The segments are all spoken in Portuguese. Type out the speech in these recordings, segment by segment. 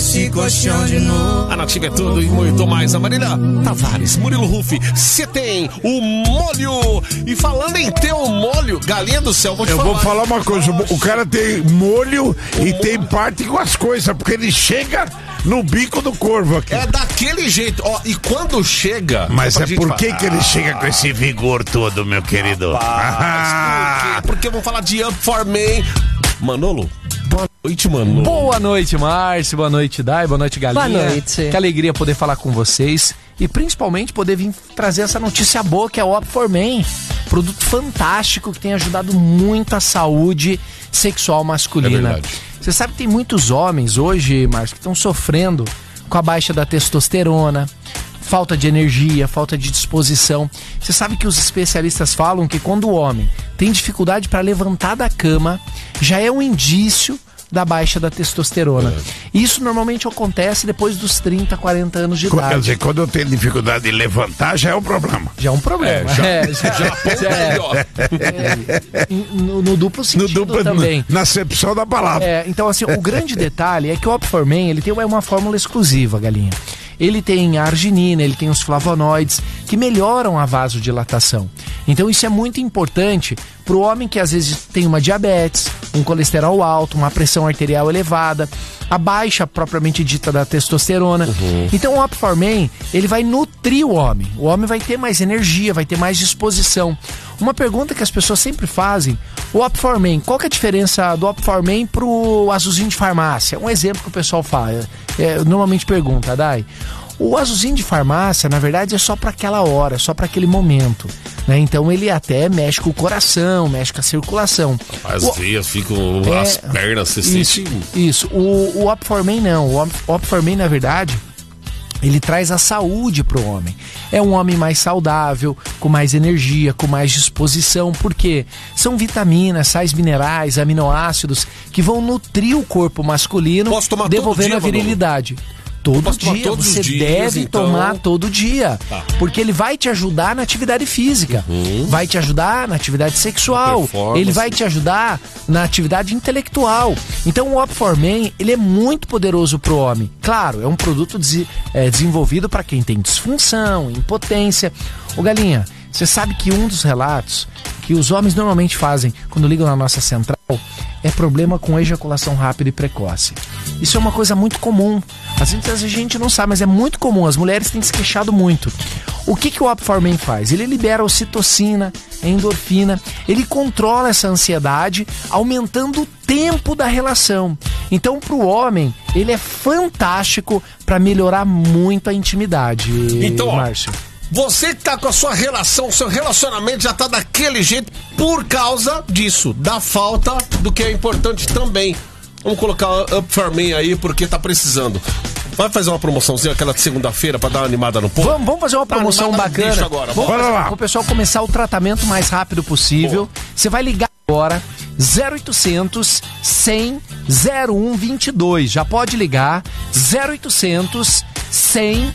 esse colchão de novo. A Nativa é tudo e muito mais. A Marília Tavares, Murilo Ruffi, você tem o molho. E falando em ter o molho, galinha do céu, Eu vou falar uma coisa, o cara tem molho e tem parte com as coisas, porque ele chega no bico do corvo aqui. É daquele jeito, ó, e quando chega... Mas é por que ele chega com esse vigor todo, meu querido? Porque eu vou falar de Up For Me. Manolo, boa noite, Manolo. Boa noite, Márcio, boa noite, Dai, boa noite, Galinha. Boa noite. Que alegria poder falar com vocês e principalmente poder vir trazer essa notícia boa que é o Up For Me. Produto fantástico que tem ajudado muito a saúde sexual masculina. É verdade. Você sabe que tem muitos homens hoje, Márcio, que estão sofrendo com a baixa da testosterona, falta de energia, falta de disposição. Você sabe que os especialistas falam que quando o homem tem dificuldade para levantar da cama, já é um indício da baixa da testosterona. Isso normalmente acontece depois dos 30, 40 anos de idade. Quer dizer, quando eu tenho dificuldade de levantar, já é um problema. Já é um problema. No duplo sentido também. Na acepção da palavra. Então, assim, o grande detalhe é que o Up For Me, ele tem uma fórmula exclusiva, Galinha. Ele tem a arginina, ele tem os flavonoides que melhoram a vasodilatação. Então isso é muito importante para o homem que às vezes tem uma diabetes, um colesterol alto, uma pressão arterial elevada, a baixa propriamente dita da testosterona. Então o Up For Me, ele vai nutrir o homem. O homem vai ter mais energia, vai ter mais disposição. Uma pergunta que as pessoas sempre fazem, o Up For Me, qual que é a diferença do Up For Me pro azulzinho de farmácia? Um exemplo que o pessoal fala, normalmente pergunta, Dai. O azulzinho de farmácia, na verdade, é só para aquela hora, só para aquele momento, né? Então ele até mexe com o coração, mexe com a circulação. As veias ficam, as pernas, você sente... Isso. O Up For Me não. O Up For Me, na verdade, ele traz a saúde para o homem. É um homem mais saudável, com mais energia, com mais disposição, porque são vitaminas, sais minerais, aminoácidos que vão nutrir o corpo masculino, devolvendo a virilidade. Todo dia, você deve tomar todo dia, porque ele vai te ajudar na atividade física, vai te ajudar na atividade sexual, ele vai te ajudar na atividade intelectual. Então o Up For Me, ele é muito poderoso pro homem. Claro, é um produto desenvolvido para quem tem disfunção, impotência. Ô Galinha, você sabe que um dos relatos que os homens normalmente fazem quando ligam na nossa central é problema com ejaculação rápida e precoce. Isso é uma coisa muito comum. Às vezes a gente não sabe, mas é muito comum. As mulheres têm se queixado muito. O que o Up For Me faz? Ele libera ocitocina, endorfina, ele controla essa ansiedade, aumentando o tempo da relação. Então, para o homem, ele é fantástico para melhorar muito a intimidade. Então, Márcio, você que tá com a sua relação, seu relacionamento já tá daquele jeito por causa disso, da falta do que é importante também. Vamos colocar Up For Me aí, porque tá precisando. Vai fazer uma promoçãozinha aquela de segunda-feira pra dar uma animada no povo? Vamos fazer uma promoção bacana. Agora. Vamos lá. Para o pessoal começar o tratamento o mais rápido possível. Você vai ligar agora, 0800 100 0122. Já pode ligar, 0800 100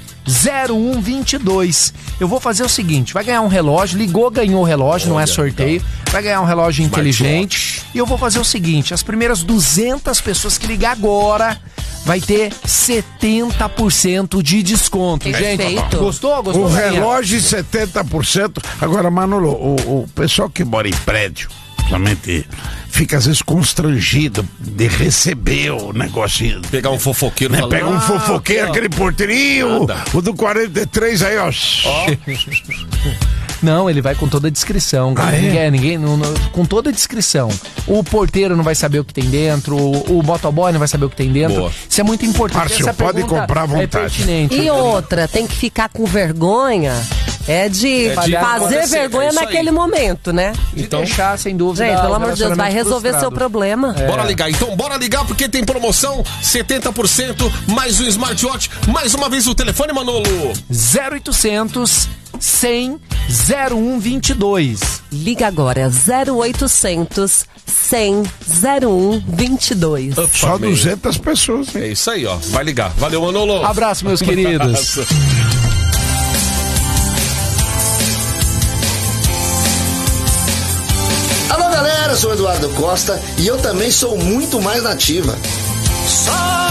0122. Eu vou fazer o seguinte, vai ganhar um relógio, ligou, ganhou o relógio, não é sorteio, vai ganhar um relógio inteligente. E eu vou fazer o seguinte, as primeiras 200 pessoas que ligar agora vai ter 70% de desconto. Gente, gostou? O relógio 70%. Agora, Manolo, o pessoal que mora em prédio somente fica às vezes constrangido de receber o negocinho. Pegar um fofoqueiro. Né? Pega um fofoqueiro, aquele porteirinho, o do 43 aí, ó. Não, ele vai com toda a descrição. Ninguém com toda a descrição. O porteiro não vai saber o que tem dentro, o motoboy não vai saber o que tem dentro. Boa. Isso é muito importante. Márcio, pode comprar à vontade. E outra, tem que ficar com vergonha. De fazer vergonha naquele momento, né? Então, deixar, sem dúvida. Gente, pelo amor de Deus, vai resolver seu problema. Bora ligar. Então, bora ligar porque tem promoção 70%, mais um smartwatch. Mais uma vez o telefone, Manolo. 0800 100 0122. Liga agora, 0800 100 0122. Só 200 pessoas. É isso aí, ó. Vai ligar. Valeu, Manolo. Abraço, meus queridos. Alô, galera, eu sou o Eduardo Costa e eu também sou muito mais nativa. Só